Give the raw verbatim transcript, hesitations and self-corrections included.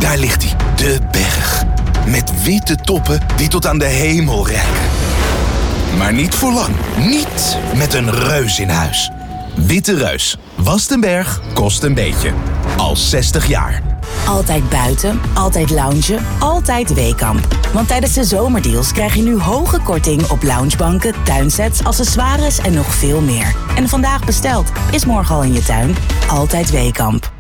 Daar ligt hij, de berg. Met witte toppen die tot aan de hemel reiken. Maar niet voor lang. Niet met een reus in huis. Witte Reus. Wast een berg, kost een beetje. Al zestig jaar. Altijd buiten, altijd loungen, altijd Weekamp. Want tijdens de zomerdeals krijg je nu hoge korting op loungebanken, tuinsets, accessoires en nog veel meer. En vandaag besteld, is morgen al in je tuin. Altijd Weekamp.